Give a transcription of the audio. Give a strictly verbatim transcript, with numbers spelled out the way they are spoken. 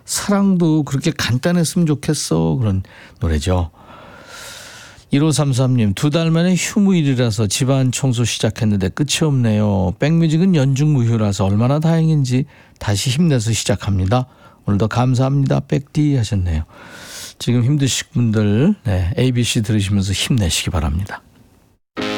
사랑도 그렇게 간단했으면 좋겠어. 그런 노래죠. 일오삼삼 님, 두 달 만에 휴무일이라서 집안 청소 시작했는데 끝이 없네요. 백뮤직은 연중무휴라서 얼마나 다행인지 다시 힘내서 시작합니다. 오늘도 감사합니다. 백디 하셨네요. 지금 힘드신 분들 네, 에이비씨 들으시면서 힘내시기 바랍니다.